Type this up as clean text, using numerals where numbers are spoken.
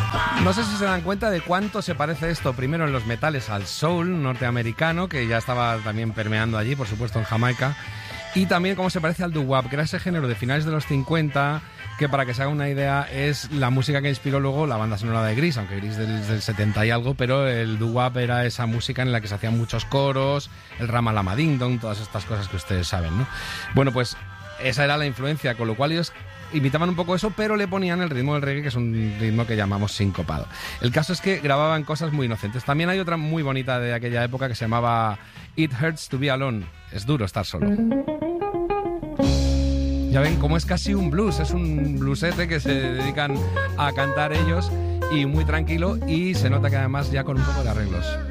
No sé si se dan cuenta de cuánto se parece esto, primero en los metales al soul norteamericano, que ya estaba también permeando allí, por supuesto en Jamaica, y también cómo se parece al doo-wop, que era ese género de finales de los 50, que para que se haga una idea es la música que inspiró luego la banda sonora de Grease, aunque Grease del 70 y algo, pero el doo-wop era esa música en la que se hacían muchos coros, el Ramalama Ding Dong, todas estas cosas que ustedes saben, ¿no? Bueno, pues esa era la influencia, con lo cual ellos imitaban un poco eso, pero le ponían el ritmo del reggae, que es un ritmo que llamamos sincopado. El caso es que grababan cosas muy inocentes. También hay otra muy bonita de aquella época que se llamaba It Hurts to Be Alone. Es duro estar solo. Ya ven cómo es casi un blues, es un bluesete que se dedican a cantar ellos y muy tranquilo, y se nota que además ya con un poco de arreglos.